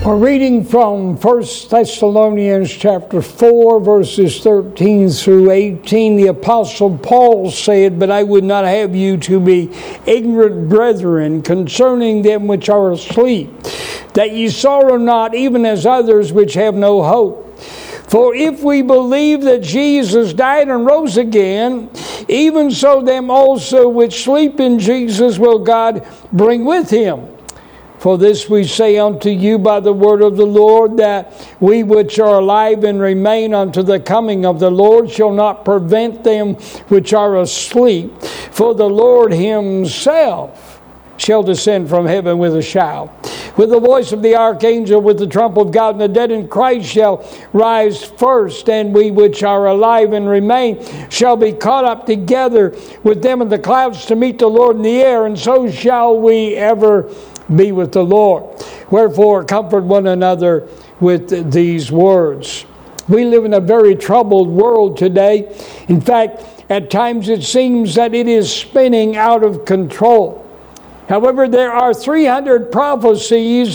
We're reading from 1 Thessalonians chapter 4, verses 13 through 18. The Apostle Paul said, "But I would not have you to be ignorant, brethren, concerning them which are asleep, that ye sorrow not, even as others which have no hope. For if we believe that Jesus died and rose again, even so them also which sleep in Jesus will God bring with him. For this we say unto you by the word of the Lord, that we which are alive and remain unto the coming of the Lord shall not prevent them which are asleep. For the Lord himself shall descend from heaven with a shout, with the voice of the archangel, with the trump of God, and the dead in Christ shall rise first, and we which are alive and remain shall be caught up together with them in the clouds to meet the Lord in the air, and so shall we ever be with the Lord. Wherefore comfort one another with these words." We live in a very troubled world today. In fact, at times it seems that it is spinning out of control. However, there are 300 prophecies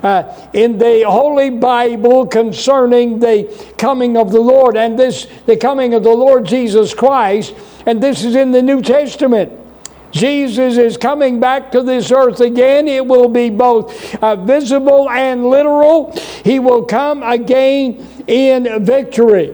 in the Holy Bible concerning the coming of the Lord, and the coming of the Lord Jesus Christ, and this is in the New Testament. Jesus is coming back to this earth again. It will be both visible and literal. He will come again in victory.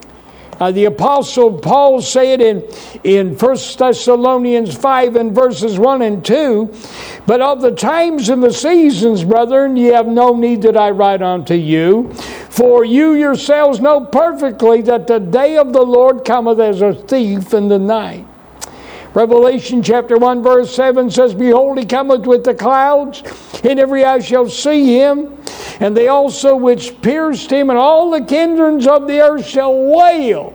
The Apostle Paul said in 1 Thessalonians 5 and verses 1 and 2, "But of the times and the seasons, brethren, ye have no need that I write unto you. For you yourselves know perfectly that the day of the Lord cometh as a thief in the night." Revelation chapter 1 verse 7 says, "Behold, he cometh with the clouds, and every eye shall see him, and they also which pierced him, and all the kindreds of the earth shall wail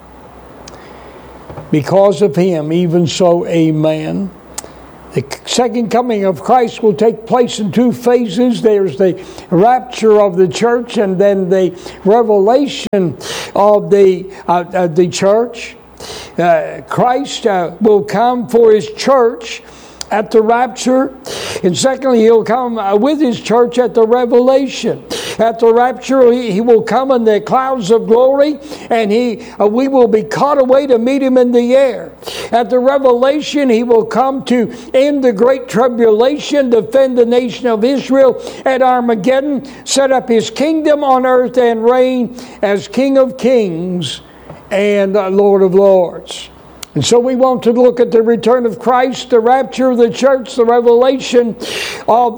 because of him. Even so, amen." The second coming of Christ will take place in two phases. There's the rapture of the church, and then the revelation of the church. Christ will come for his church at the rapture, and secondly, he'll come with his church at the revelation. At the rapture, he will come in the clouds of glory, and we will be caught away to meet him in the air. At the revelation, he will come to end the great tribulation, defend the nation of Israel at Armageddon, set up his kingdom on earth, and reign as King of Kings and Lord of Lords. And so we want to look at the return of Christ, the rapture of the church, the revelation of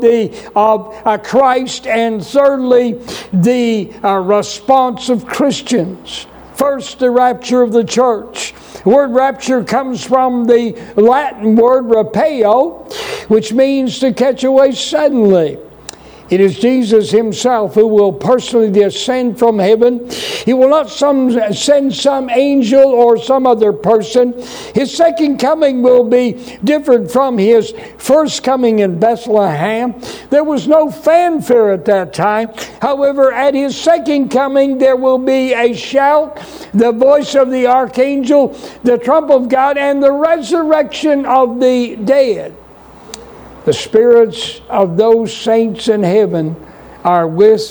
Christ, and thirdly, the response of Christians. First, the rapture of the church. The word rapture comes from the Latin word rapeo, which means to catch away suddenly. It is Jesus himself who will personally descend from heaven. He will not send some angel or some other person. His second coming will be different from his first coming in Bethlehem. There was no fanfare at that time. However, at his second coming, there will be a shout, the voice of the archangel, the trump of God, and the resurrection of the dead. The spirits of those saints in heaven are with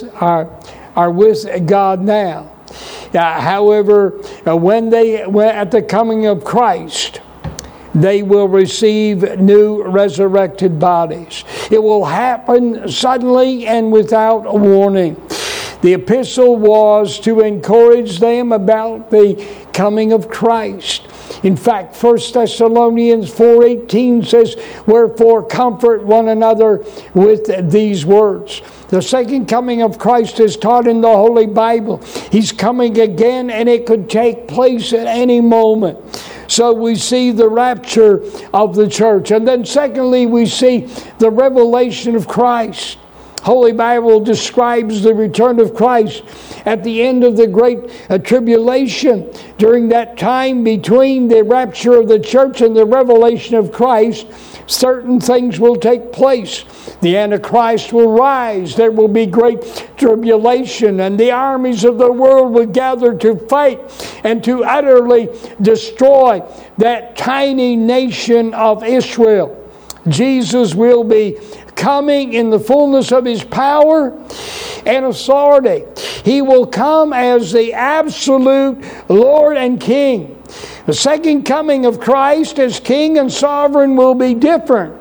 God now. However, when at the coming of Christ, they will receive new resurrected bodies. It will happen suddenly and without warning. The epistle was to encourage them about the coming of Christ. In fact, 1 Thessalonians 4:18 says, "Wherefore comfort one another with these words." The second coming of Christ is taught in the Holy Bible. He's coming again, and it could take place at any moment. So we see the rapture of the church. And then secondly, we see the revelation of Christ. Holy Bible describes the return of Christ at the end of the great tribulation. During that time between the rapture of the church and the revelation of Christ, certain things will take place. The Antichrist will rise. There will be great tribulation, and the armies of the world will gather to fight and to utterly destroy that tiny nation of Israel. Jesus will be coming in the fullness of His power and authority. He will come as the absolute Lord and King. The second coming of Christ as King and Sovereign will be different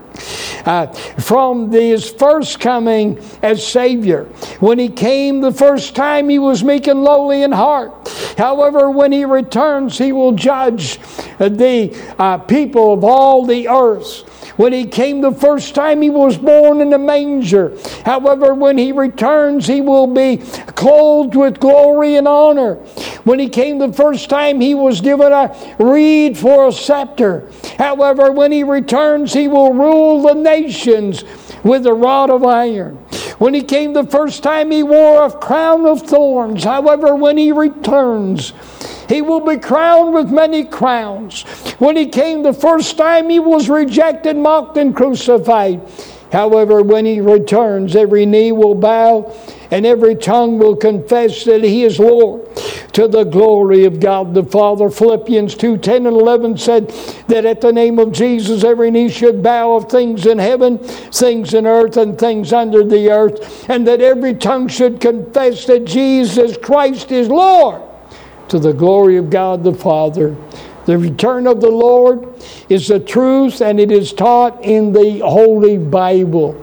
from His first coming as Savior. When He came the first time, He was meek and lowly in heart. However, when He returns, He will judge the people of all the earth. When He came the first time, He was born in a manger. However, when He returns, He will be clothed with glory and honor. When He came the first time, He was given a reed for a scepter. However, when He returns, He will rule the nations with a rod of iron. When He came the first time, He wore a crown of thorns. However, when He returns, He will be crowned with many crowns. When He came the first time, He was rejected, mocked, and crucified. However, when He returns, every knee will bow and every tongue will confess that He is Lord, to the glory of God the Father. Philippians 2:10 and 11 said that at the name of Jesus every knee should bow, of things in heaven, things in earth, and things under the earth, and that every tongue should confess that Jesus Christ is Lord, to the glory of God the Father. The return of the Lord is the truth, and it is taught in the Holy Bible.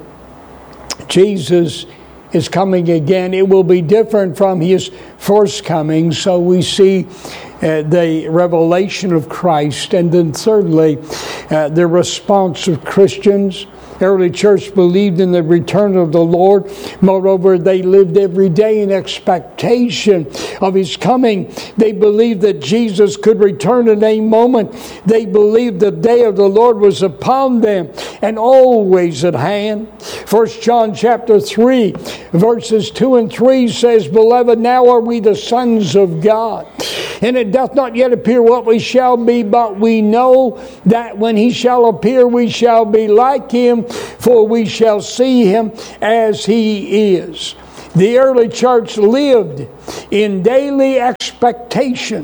Jesus is coming again. It will be different from His first coming. So we see the revelation of Christ. And then thirdly, the response of Christians. The early church believed in the return of the Lord. Moreover, they lived every day in expectation of His coming. They believed that Jesus could return at any moment. They believed the day of the Lord was upon them and always at hand. 1 John chapter 3, verses 2 and 3 says, Beloved, now are we the sons of God, and it doth not yet appear what we shall be, but we know that when He shall appear, we shall be like Him, for we shall see Him as He is. The early church lived in daily expectation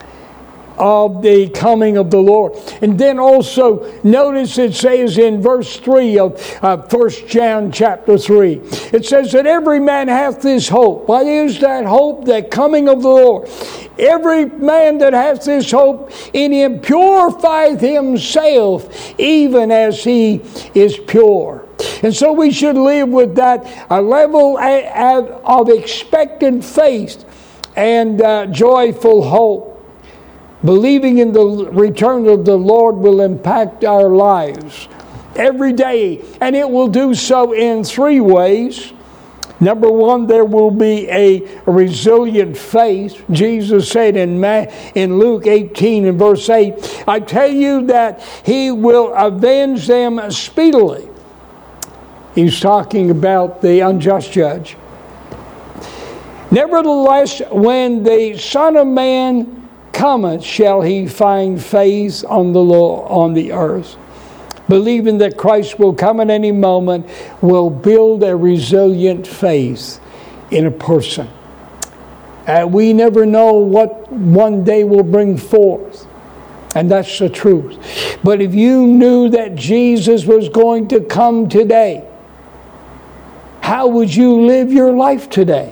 of the coming of the Lord. And then also notice it says in verse 3 of 1 John chapter 3, it says that every man hath this hope. What is that hope? The coming of the Lord. Every man that hath this hope in Him purifieth himself, even as He is pure. And so we should live with that a level of expectant faith and joyful hope. Believing in the return of the Lord will impact our lives every day, and it will do so in three ways. Number one, there will be a resilient faith. Jesus said in Luke 18 and verse 8, I tell you that He will avenge them speedily. He's talking about the unjust judge. Nevertheless, when the Son of Man cometh, shall He find faith on the earth. Believing that Christ will come at any moment will build a resilient faith in a person. We never know what one day will bring forth. And that's the truth. But if you knew that Jesus was going to come today, how would you live your life today?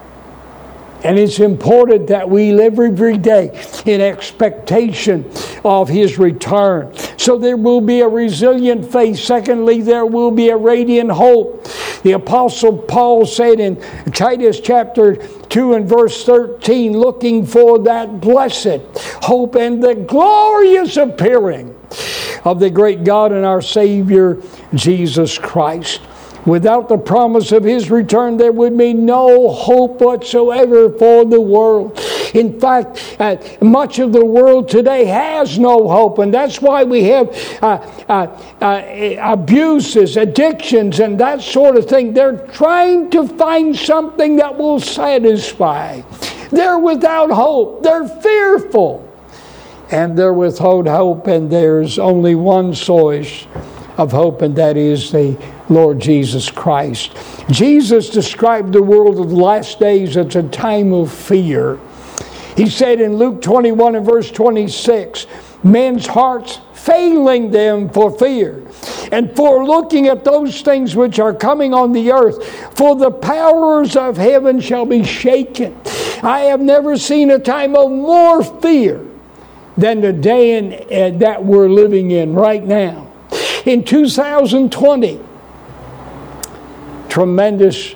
And it's important that we live every day in expectation of His return. So there will be a resilient faith. Secondly, there will be a radiant hope. The Apostle Paul said in Titus chapter 2 and verse 13, looking for that blessed hope and the glorious appearing of the great God and our Savior, Jesus Christ. Without the promise of His return, there would be no hope whatsoever for the world. In fact, much of the world today has no hope, and that's why we have abuses, addictions, and that sort of thing. They're trying to find something that will satisfy. They're without hope. They're fearful. And they're without hope, and there's only one source of hope, and that is the Lord Jesus Christ. Jesus described the world of the last days as a time of fear. He said in Luke 21 and verse 26, men's hearts failing them for fear, and for looking at those things which are coming on the earth. For the powers of heaven shall be shaken. I have never seen a time of more fear than the day that we're living in right now. In 2020, tremendous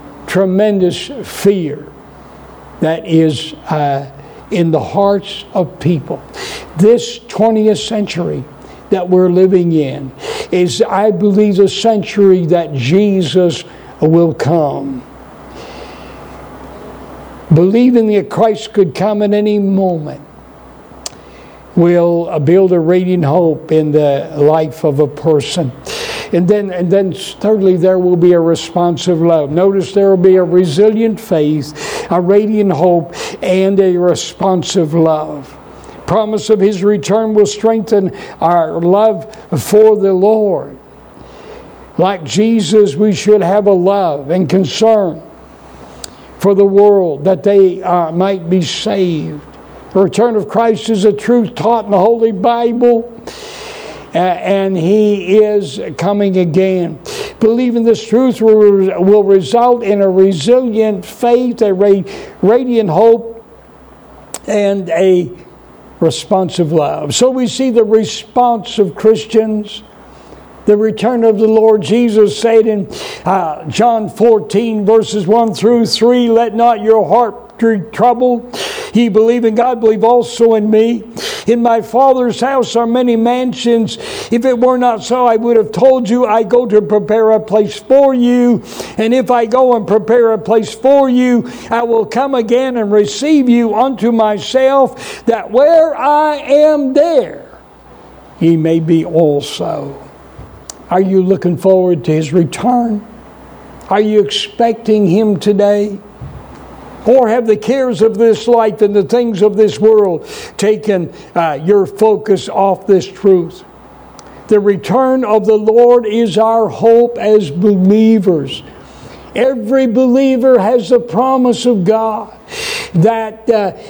fear that is in the hearts of people. This 20th century that we're living in is, I believe, the century that Jesus will come. Believing that Christ could come at any moment will build a radiant hope in the life of a person. And then thirdly, there will be a responsive love. Notice there will be a resilient faith, a radiant hope, and a responsive love. Promise of His return will strengthen our love for the Lord. Like Jesus, we should have a love and concern for the world, that they might be saved. The return of Christ is a truth taught in the Holy Bible, and He is coming again. Believing this truth will result in a resilient faith, a radiant hope, and a responsive love. So we see the response of Christians. The return of the Lord Jesus said in John 14, verses 1 through 3, "Let not your heart be troubled. Ye believe in God, believe also in me. In my Father's house are many mansions. If it were not so, I would have told you, I go to prepare a place for you. And if I go and prepare a place for you, I will come again and receive you unto myself, that where I am there, ye may be also." Are you looking forward to His return? Are you expecting Him today? Or have the cares of this life and the things of this world taken your focus off this truth? The return of the Lord is our hope as believers. Every believer has the promise of God that